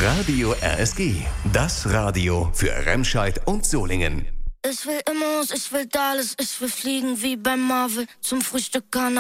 Radio RSG, das Radio für Remscheid und Solingen. Ich will Immos, ich will Dallas, ich will fliegen wie bei Marvel. Zum Frühstück Canapé.